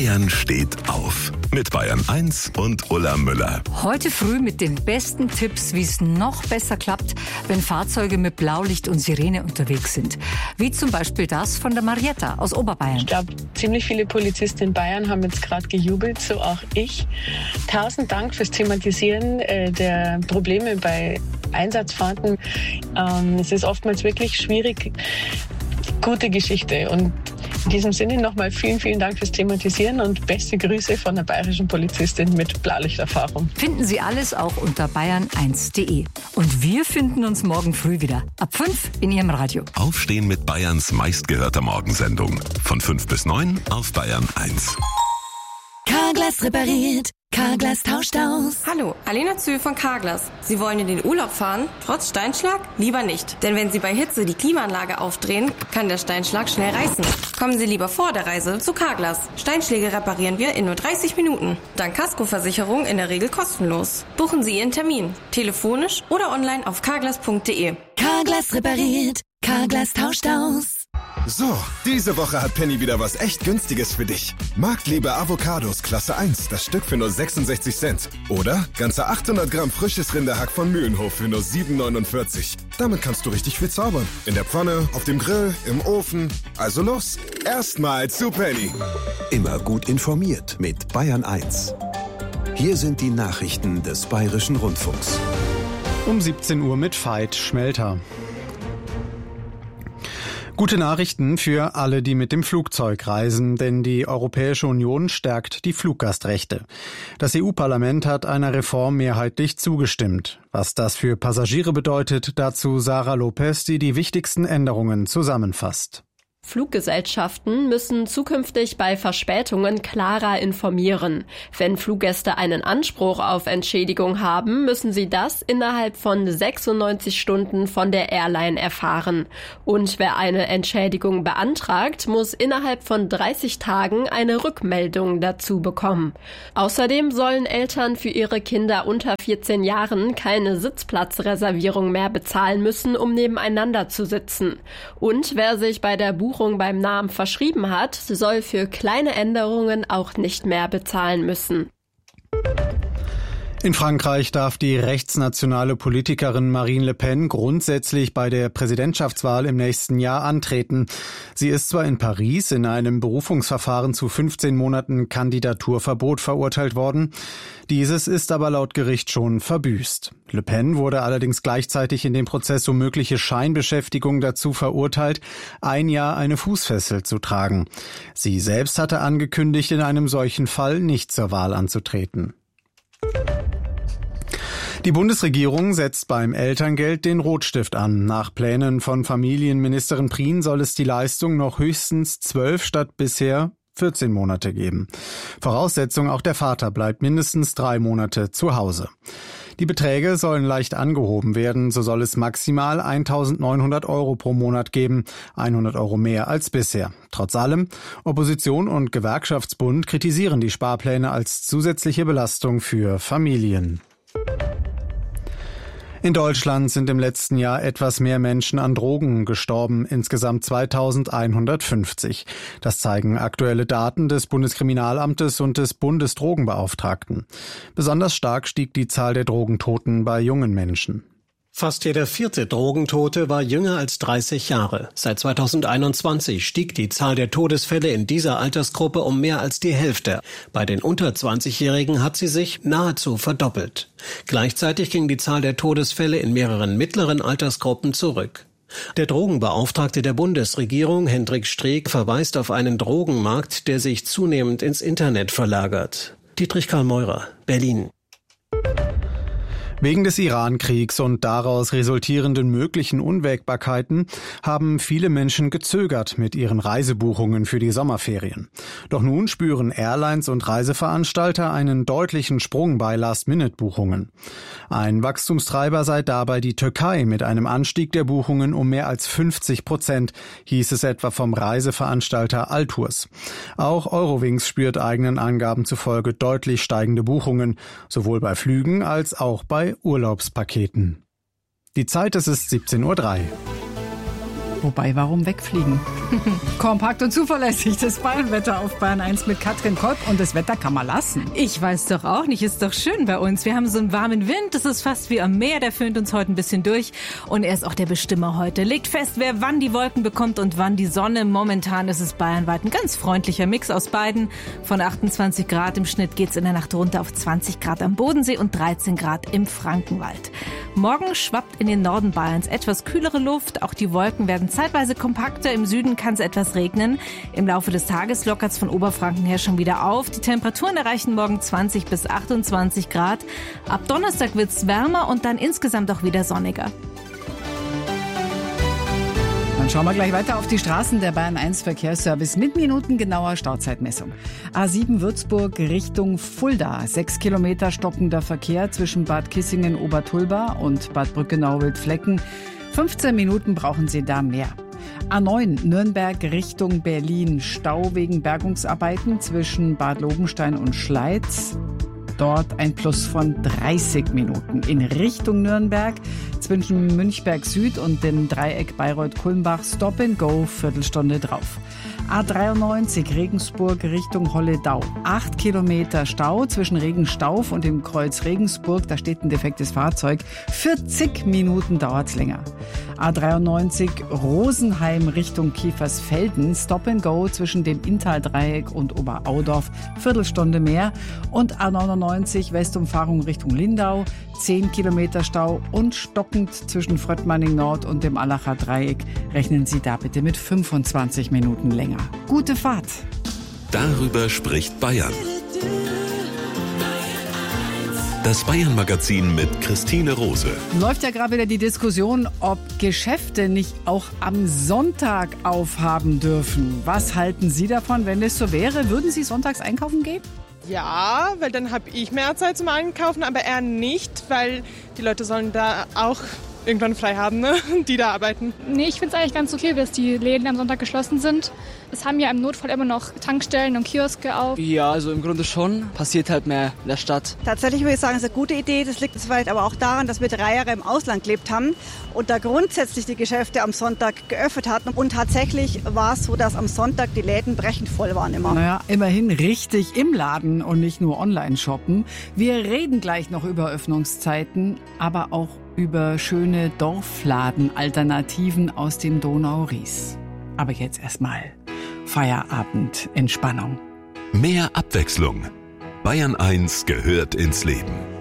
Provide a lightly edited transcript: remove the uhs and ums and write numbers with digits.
Bayern steht auf. Mit Bayern 1 und Ulla Müller. Heute früh mit den besten Tipps, wie es noch besser klappt, wenn Fahrzeuge mit Blaulicht und Sirene unterwegs sind. Wie zum Beispiel das von der Marietta aus Oberbayern. Ich glaube, ziemlich viele Polizisten in Bayern haben jetzt gerade gejubelt, so auch ich. 1000 Dank fürs Thematisieren der Probleme bei Einsatzfahrten. Es ist oftmals wirklich schwierig. Gute Geschichte. Und in diesem Sinne nochmal vielen, vielen Dank fürs Thematisieren und beste Grüße von der bayerischen Polizistin mit Blaulichterfahrung. Finden Sie alles auch unter bayern1.de. Und wir finden uns morgen früh wieder. Ab 5 in Ihrem Radio. Aufstehen mit Bayerns meistgehörter Morgensendung. Von 5 bis 9 auf Bayern 1. Carglass repariert. Carglass tauscht aus. Hallo, Alena Zühl von Carglass. Sie wollen in den Urlaub fahren? Trotz Steinschlag? Lieber nicht. Denn wenn Sie bei Hitze die Klimaanlage aufdrehen, kann der Steinschlag schnell reißen. Kommen Sie lieber vor der Reise zu Carglass. Steinschläge reparieren wir in nur 30 Minuten. Dank Kaskoversicherung in der Regel kostenlos. Buchen Sie Ihren Termin. Telefonisch oder online auf carglass.de. Carglass repariert. Carglass tauscht aus. So, diese Woche hat Penny wieder was echt Günstiges für dich. Marktliebe Avocados Klasse 1, das Stück für nur 66 Cent. Oder ganze 800 Gramm frisches Rinderhack von Mühlenhof für nur 7,49. Damit kannst du richtig viel zaubern. In der Pfanne, auf dem Grill, im Ofen. Also los, erstmal zu Penny. Immer gut informiert mit Bayern 1. Hier sind die Nachrichten des Bayerischen Rundfunks. Um 17 Uhr mit Veit Schmelter. Gute Nachrichten für alle, die mit dem Flugzeug reisen, denn die Europäische Union stärkt die Fluggastrechte. Das EU-Parlament hat einer Reform mehrheitlich zugestimmt. Was das für Passagiere bedeutet, dazu Sarah Lopez, die die wichtigsten Änderungen zusammenfasst. Fluggesellschaften müssen zukünftig bei Verspätungen klarer informieren. Wenn Fluggäste einen Anspruch auf Entschädigung haben, müssen sie das innerhalb von 96 Stunden von der Airline erfahren. Und wer eine Entschädigung beantragt, muss innerhalb von 30 Tagen eine Rückmeldung dazu bekommen. Außerdem sollen Eltern für ihre Kinder unter 14 Jahren keine Sitzplatzreservierung mehr bezahlen müssen, um nebeneinander zu sitzen. Und wer sich bei der Buchung beim Namen verschrieben hat, soll für kleine Änderungen auch nicht mehr bezahlen müssen. In Frankreich darf die rechtsnationale Politikerin Marine Le Pen grundsätzlich bei der Präsidentschaftswahl im nächsten Jahr antreten. Sie ist zwar in Paris in einem Berufungsverfahren zu 15 Monaten Kandidaturverbot verurteilt worden. Dieses ist aber laut Gericht schon verbüßt. Le Pen wurde allerdings gleichzeitig in dem Prozess um mögliche Scheinbeschäftigung dazu verurteilt, 1 Jahr eine Fußfessel zu tragen. Sie selbst hatte angekündigt, in einem solchen Fall nicht zur Wahl anzutreten. Die Bundesregierung setzt beim Elterngeld den Rotstift an. Nach Plänen von Familienministerin Prien soll es die Leistung noch höchstens 12 statt bisher 14 Monate geben. Voraussetzung, auch der Vater bleibt mindestens 3 Monate zu Hause. Die Beträge sollen leicht angehoben werden, so soll es maximal 1.900 € pro Monat geben, 100 € mehr als bisher. Trotz allem, Opposition und Gewerkschaftsbund kritisieren die Sparpläne als zusätzliche Belastung für Familien. In Deutschland sind im letzten Jahr etwas mehr Menschen an Drogen gestorben, insgesamt 2150. Das zeigen aktuelle Daten des Bundeskriminalamtes und des Bundesdrogenbeauftragten. Besonders stark stieg die Zahl der Drogentoten bei jungen Menschen. Fast jeder 4. Drogentote war jünger als 30 Jahre. Seit 2021 stieg die Zahl der Todesfälle in dieser Altersgruppe um mehr als die Hälfte. Bei den unter 20-Jährigen hat sie sich nahezu verdoppelt. Gleichzeitig ging die Zahl der Todesfälle in mehreren mittleren Altersgruppen zurück. Der Drogenbeauftragte der Bundesregierung, Hendrik Streeck, verweist auf einen Drogenmarkt, der sich zunehmend ins Internet verlagert. Dietrich Karl Meurer, Berlin. Wegen des Iran-Kriegs und daraus resultierenden möglichen Unwägbarkeiten haben viele Menschen gezögert mit ihren Reisebuchungen für die Sommerferien. Doch nun spüren Airlines und Reiseveranstalter einen deutlichen Sprung bei Last-Minute-Buchungen. Ein Wachstumstreiber sei dabei die Türkei mit einem Anstieg der Buchungen um mehr als 50%, hieß es etwa vom Reiseveranstalter Altours. Auch Eurowings spürt eigenen Angaben zufolge deutlich steigende Buchungen, sowohl bei Flügen als auch bei Urlaubspaketen. Die Zeit, es ist 17:03 Uhr. Wobei, warum wegfliegen? Kompakt und zuverlässig, das Bayernwetter auf Bayern 1 mit Katrin Kolb. Und das Wetter kann man lassen. Ich weiß doch auch nicht, ist doch schön bei uns. Wir haben so einen warmen Wind, das ist fast wie am Meer, der föhnt uns heute ein bisschen durch. Und er ist auch der Bestimmer heute. Legt fest, wer wann die Wolken bekommt und wann die Sonne. Momentan ist es bayernweit ein ganz freundlicher Mix aus beiden. Von 28 Grad im Schnitt geht's in der Nacht runter auf 20 Grad am Bodensee und 13 Grad im Frankenwald. Morgen schwappt in den Norden Bayerns etwas kühlere Luft. Auch die Wolken werden zeitweise kompakter. Im Süden kann es etwas regnen. Im Laufe des Tages lockert es von Oberfranken her schon wieder auf. Die Temperaturen erreichen morgen 20 bis 28 Grad. Ab Donnerstag wird es wärmer und dann insgesamt auch wieder sonniger. Dann schauen wir gleich weiter auf die Straßen. Der Bayern 1 Verkehrsservice mit minutengenauer Stauzeitmessung. A7 Würzburg Richtung Fulda. 6 Kilometer stockender Verkehr zwischen Bad Kissingen-Obertulba und Bad Brückenau-Wildflecken. 15 Minuten brauchen Sie da mehr. A9 Nürnberg Richtung Berlin. Stau wegen Bergungsarbeiten zwischen Bad Lobenstein und Schleiz. Dort ein Plus von 30 Minuten. In Richtung Nürnberg zwischen Münchberg Süd und dem Dreieck Bayreuth-Kulmbach Stop and Go, Viertelstunde drauf. A93 Regensburg Richtung Holledau. 8 Kilometer Stau zwischen Regenstauf und dem Kreuz Regensburg. Da steht ein defektes Fahrzeug. 40 Minuten dauert's länger. A93 Rosenheim Richtung Kiefersfelden. Stop and Go zwischen dem Inntal-Dreieck und Oberaudorf. Viertelstunde mehr. Und A99 Westumfahrung Richtung Lindau. 10 Kilometer Stau und stockend zwischen Fröttmanning Nord und dem Allacher Dreieck. Rechnen Sie da bitte mit 25 Minuten länger. Gute Fahrt. Darüber spricht Bayern. Das Bayern-Magazin mit Christine Rose. Läuft ja gerade wieder die Diskussion, ob Geschäfte nicht auch am Sonntag aufhaben dürfen. Was halten Sie davon, wenn es so wäre? Würden Sie sonntags einkaufen gehen? Ja, weil dann habe ich mehr Zeit zum Einkaufen, aber eher nicht, weil die Leute sollen da auch irgendwann frei haben, ne? Die da arbeiten. Nee, ich finde es eigentlich ganz okay, dass die Läden am Sonntag geschlossen sind. Es haben ja im Notfall immer noch Tankstellen und Kioske auf. Ja, also im Grunde schon. Passiert halt mehr in der Stadt. Tatsächlich würde ich sagen, es ist eine gute Idee. Das liegt vielleicht aber auch daran, dass wir 3 Jahre im Ausland gelebt haben und da grundsätzlich die Geschäfte am Sonntag geöffnet hatten. Und tatsächlich war es so, dass am Sonntag die Läden brechend voll waren immer. Naja, immerhin richtig im Laden und nicht nur online shoppen. Wir reden gleich noch über Öffnungszeiten, aber auch über schöne Dorfladen-Alternativen aus dem Donau-Ries. Aber jetzt erstmal Feierabend, Entspannung. Mehr Abwechslung. Bayern 1 gehört ins Leben.